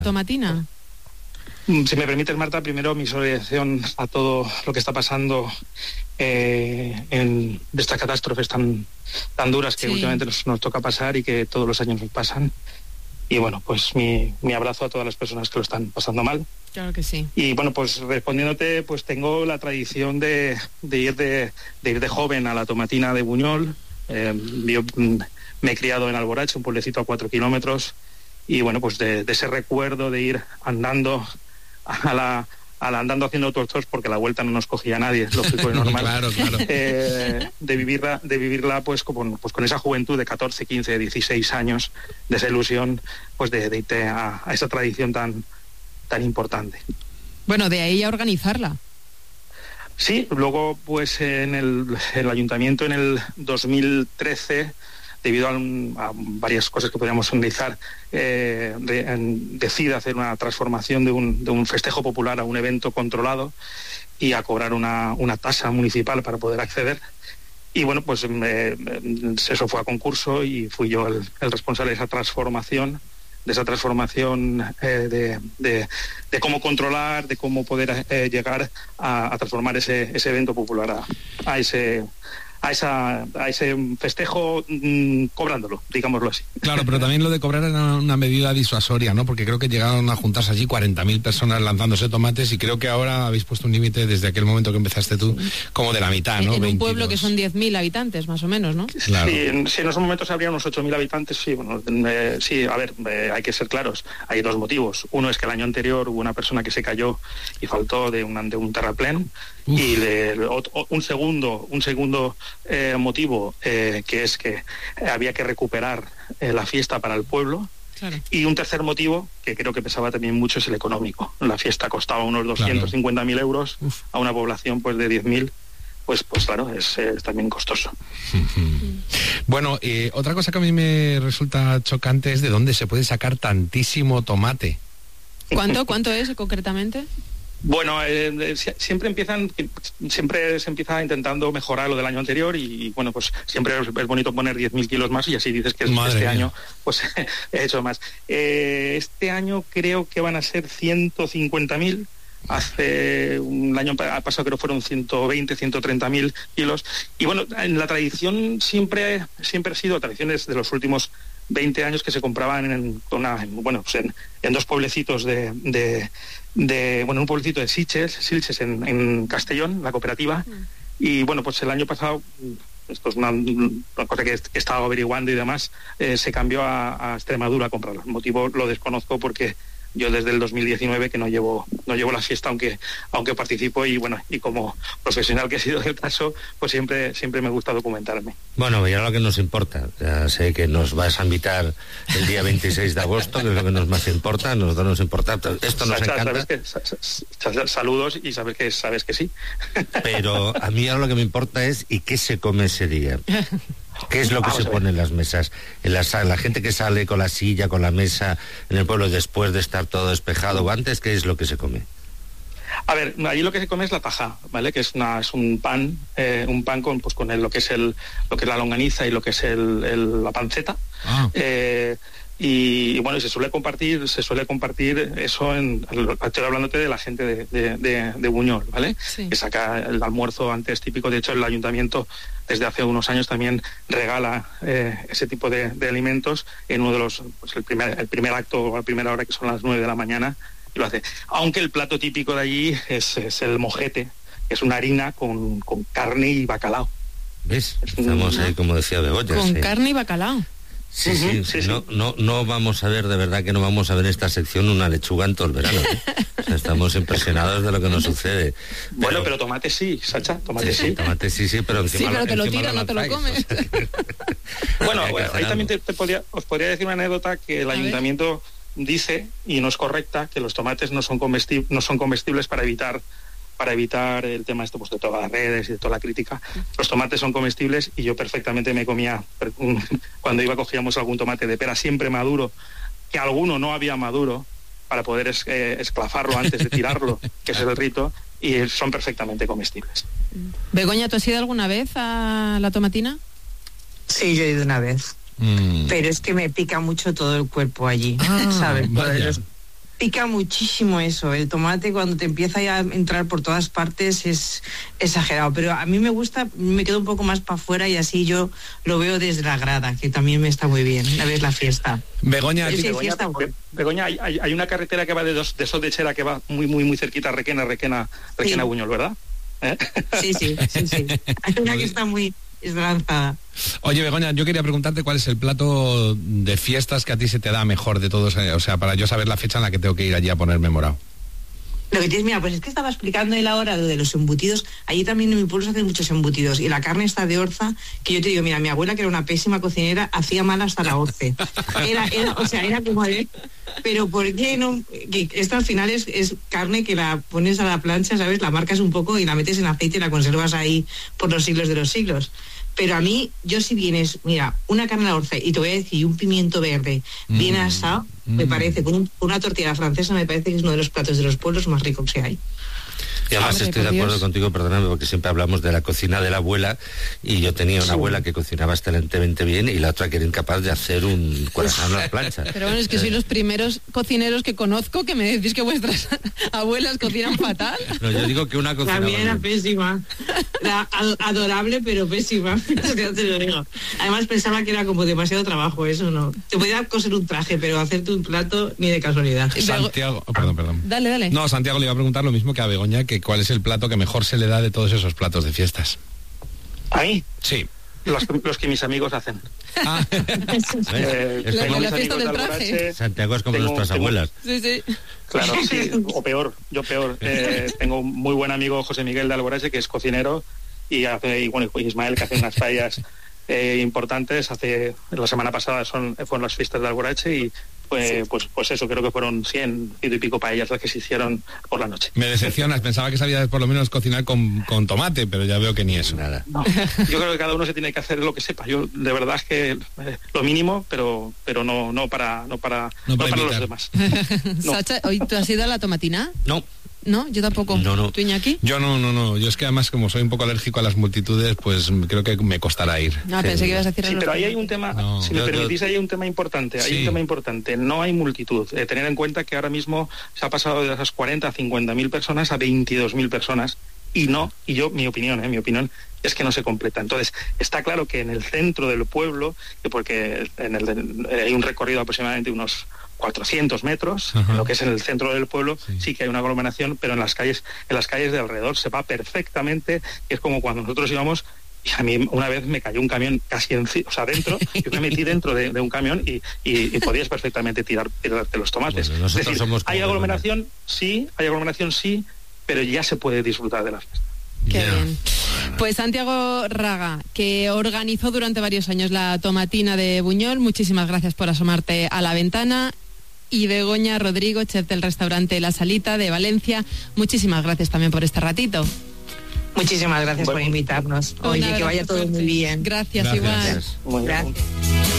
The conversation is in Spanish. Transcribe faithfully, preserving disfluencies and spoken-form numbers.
Tomatina. Si me permites, Marta, primero mi solidaridad a todo lo que está pasando eh, en de estas catástrofes tan tan duras que sí. últimamente nos, nos toca pasar y que todos los años nos pasan. Y bueno, pues mi, mi abrazo a todas las personas que lo están pasando mal. Claro que sí. Y bueno, pues respondiéndote, pues tengo la tradición de, de ir de, de ir de joven a la Tomatina de Buñol. Eh, yo me he criado en Alborache, un pueblecito a cuatro kilómetros. Y bueno, pues de, de ese recuerdo de ir andando a la, a la andando haciendo autostops, porque a la vuelta no nos cogía nadie, es lógico y normal. Claro, claro. Eh, de vivirla, de vivirla pues con, pues con esa juventud de catorce, quince, dieciséis años, de esa ilusión, pues de, de irte a, a esa tradición tan, tan importante. Bueno, de ahí a organizarla. Sí, luego pues en el, el ayuntamiento en el dos mil trece, debido a, un, a varias cosas que podríamos analizar, eh, de, en, decide hacer una transformación de un, de un festejo popular a un evento controlado y a cobrar una, una tasa municipal para poder acceder. Y bueno, pues eh, eso fue a concurso y fui yo el, el responsable de esa transformación, de esa transformación eh, de, de, de cómo controlar, de cómo poder eh, llegar a, a transformar ese, ese evento popular a, a ese... A, esa, a ese festejo mmm, cobrándolo, digámoslo así. Claro, pero también lo de cobrar era una medida disuasoria, ¿no? Porque creo que llegaron a juntarse allí cuarenta mil personas lanzándose tomates y creo que ahora habéis puesto un límite desde aquel momento que empezaste tú, como de la mitad, ¿no? En un veintidós. Pueblo que son diez mil habitantes, más o menos, ¿no? Claro. Sí, en, sí, en esos momentos habría unos ocho mil habitantes, sí, bueno, eh, sí, a ver, eh, hay que ser claros, hay dos motivos. Uno es que el año anterior hubo una persona que se cayó y faltó de un, de un terraplén. Uf. Y le, un segundo, un segundo eh, motivo eh, que es que había que recuperar eh, la fiesta para el pueblo. Claro. Y un tercer motivo, que creo que pesaba también mucho, es el económico. La fiesta costaba unos doscientos cincuenta mil claro. euros. Uf. A una población pues de diez mil, pues, pues claro, es, es también costoso. Bueno, eh, otra cosa que a mí me resulta chocante es de dónde se puede sacar tantísimo tomate. ¿Cuánto, cuánto es concretamente? Bueno, eh, siempre empiezan, siempre se empieza intentando mejorar lo del año anterior y, bueno, pues siempre es, es bonito poner diez mil kilos más y así dices que Madre este mía. año pues he hecho más. Eh, este año creo que van a ser ciento cincuenta mil. Hace un año pasado creo que fueron ciento veinte, ciento treinta mil kilos. Y bueno, en la tradición siempre, siempre ha sido, tradiciones de los últimos veinte años, que se compraban en, una, en, bueno, pues en, en dos pueblecitos de, de, de, bueno, un pueblecito de Sitges, Sitges en, en Castellón, la cooperativa. Mm. Y bueno, pues el año pasado, esto es una, una cosa que he estado averiguando y demás, eh, se cambió a, a Extremadura a comprarlo. El motivo lo desconozco porque yo desde el dos mil diecinueve que no llevo no llevo la fiesta, aunque aunque participo, y bueno, y como profesional que he sido del caso, pues siempre siempre me gusta documentarme. Bueno, ya lo que nos importa, ya sé que nos vas a invitar el día veintiséis de agosto, que es lo que nos más importa, a nosotros nos importa, esto nos Sacha, encanta. Sabes que, saludos y sabes que sabes que sí. Pero a mí ahora lo que me importa es ¿y qué se come ese día? ¿Qué es lo que Vamos se pone en las mesas? En la, la gente que sale con la silla, con la mesa en el pueblo después de estar todo despejado o antes, ¿qué es lo que se come? A ver, allí lo que se come es la taja, ¿vale? Que es una es un pan, eh, un pan con pues con el, lo que es el lo que es la longaniza y lo que es el, el la panceta. Ah. Eh, Y, y bueno, se suele compartir, se suele compartir eso en, estoy hablándote de la gente de, de, de, de Buñol, ¿vale? Sí. Que saca el almuerzo antes típico. De hecho, el ayuntamiento desde hace unos años también regala eh, ese tipo de, de alimentos en uno de los, pues el primer, el primer acto o la primera hora, que son las nueve de la mañana, y lo hace. Aunque el plato típico de allí es, es el mojete, que es una harina con, con carne y bacalao. ¿Ves? Estamos ahí, como decía Begoña. Con sí. carne y bacalao. Sí, sí, uh-huh, sí, no, sí. No, no vamos a ver, de verdad que no vamos a ver en esta sección una lechuga en todo el verano. ¿eh? O sea, estamos impresionados de lo que nos sucede. Pero... Bueno, pero tomate sí, Sacha, tomate sí. sí. Tomate sí, sí, pero encima sí, pero te lo, lo tira, no te lo comes. O sea, que... Bueno, bueno ahí también te, te podría, os podría decir una anécdota que el a ayuntamiento ver. dice, y no es correcta, que los tomates no son comestibles, no son comestibles para evitar para evitar el tema esto pues de todas las redes y de toda la crítica. Los tomates son comestibles y yo perfectamente me comía, cuando iba cogíamos algún tomate de pera siempre maduro, que alguno no había maduro, para poder es, eh, esclafarlo antes de tirarlo, que ese es el rito, y son perfectamente comestibles. Begoña, ¿tú has ido alguna vez a la Tomatina? Sí, yo he ido una vez. Mm. Pero es que me pica mucho todo el cuerpo allí, ah, ¿sabes? Pica muchísimo eso, el tomate cuando te empieza a entrar por todas partes es exagerado, pero a mí me gusta, me quedo un poco más para afuera y así yo lo veo desde la grada, que también me está muy bien, a ver la fiesta. Begoña, Sí, ti- sí, Begoña, fiesta, Be- Begoña, hay, hay, hay una carretera que va de, dos, de Sotechera que va muy, muy, muy cerquita a Requena, Requena, Requena Sí. Buñol, ¿verdad? ¿Eh? Sí, sí, sí, sí. Hay una que está muy eslanzada. oye Begoña, yo quería preguntarte cuál es el plato de fiestas que a ti se te da mejor de todos, eh, o sea, para yo saber la fecha en la que tengo que ir allí a ponerme morado. Lo que tienes, mira, pues es que estaba explicando él ahora lo de los embutidos. Allí también en mi pueblo se hacen muchos embutidos y la carne está de orza, que yo te digo, mira, mi abuela, que era una pésima cocinera, hacía mal hasta la orce. Era, era, o sea, era como de... Pero ¿por qué no? Que esto al final es, es carne que la pones a la plancha, ¿sabes? La marcas un poco y la metes en aceite y la conservas ahí por los siglos de los siglos. Pero a mí, yo si vienes, mira, una carne a la orce y te voy a decir un pimiento verde bien Mm. asado, me Mm. parece, con, un- con una tortilla francesa, me parece que es uno de los platos de los pueblos más ricos que hay. Y además Hombre, estoy de por acuerdo Dios. contigo, perdóname, porque siempre hablamos de la cocina de la abuela y yo tenía una abuela que cocinaba excelentemente bien y la otra que era incapaz de hacer un corazón a la plancha. Pero bueno, es que sois los primeros cocineros que conozco que me decís que vuestras abuelas cocinan fatal. No, yo digo que una cocinaba La mía era bien. pésima. Era ad- adorable, pero pésima. Ya te lo digo. Además pensaba que era como demasiado trabajo, eso no. Te podía coser un traje, pero hacerte un plato ni de casualidad. Santiago, oh, perdón, perdón. Dale, dale. No, Santiago le iba a preguntar lo mismo que a Begoña, que cuál es el plato que mejor se le da de todos esos platos de fiestas. A mí, Sí. los, los que mis amigos hacen. Ah, Eh, ¿Ves? La- tengo la mis fiesta amigos del de traje. Alborache, Santiago es como tengo- nuestras tengo- abuelas. Sí, sí. Claro, sí, o peor, yo peor. Eh, tengo un muy buen amigo, José Miguel de Alborache, que es cocinero, y hace, y bueno, y Ismael, que hace unas fallas eh, importantes. Hace, la semana pasada son, fueron las fiestas de Alborache y pues, pues, pues eso, creo que fueron cien, ciento y pico paellas las que se hicieron por la noche. me decepcionas, pensaba que sabías por lo menos cocinar con, con tomate, pero ya veo que ni eso. Nada. No, yo creo que cada uno se tiene que hacer lo que sepa. Yo de verdad es que eh, lo mínimo, pero pero no no para no para No no para para, los imitar. demás. No. Sacha, ¿hoy tú has ido a la tomatina? No, No, yo tampoco. No, no. ¿Tú, Iñaki? Yo no, no, no. Yo es que además como soy un poco alérgico a las multitudes, pues creo que me costará ir. Ah, pensé que ibas a decir Sí, a los pero ahí hay demás. un tema, No. si me Yo- yo- permitís, ahí hay un tema importante, hay Sí. un tema importante, no hay multitud. Eh, tener en cuenta que ahora mismo se ha pasado de esas cuarenta a cincuenta mil personas a veintidós mil personas y no, y yo, mi opinión, eh, mi opinión es que no se completa. Entonces, está claro que en el centro del pueblo, que porque en el, eh, hay un recorrido aproximadamente unos cuatrocientos metros, Ajá. en lo que es en el centro del pueblo, Sí. sí. que hay una aglomeración, pero en las calles, en las calles de alrededor se va perfectamente, y es como cuando nosotros íbamos. Y a mí una vez me cayó un camión casi encima, o sea, dentro, yo me metí dentro de, de un camión y, y, y podías perfectamente tirar, tirarte los tomates. Bueno, nosotros es decir, somos como hay aglomeración, sí, hay aglomeración, sí, pero ya se puede disfrutar de la fiesta. Qué Ya. bien. Pues Santiago Raga, que organizó durante varios años la tomatina de Buñol, muchísimas gracias por asomarte a la ventana. Y Begoña Rodrigo, chef del restaurante La Salita de Valencia, muchísimas gracias también por este ratito. Muchísimas gracias Bueno. por invitarnos. Un Oye, que abrazo vaya todo fuerte. muy bien. Gracias, Gracias. igual. gracias. Muy bien. Gracias.